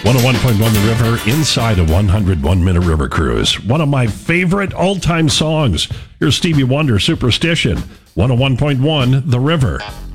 101.1 The River, inside a 101-minute river cruise. One of my favorite all-time songs. Here's Stevie Wonder, Superstition. 101.1 The River.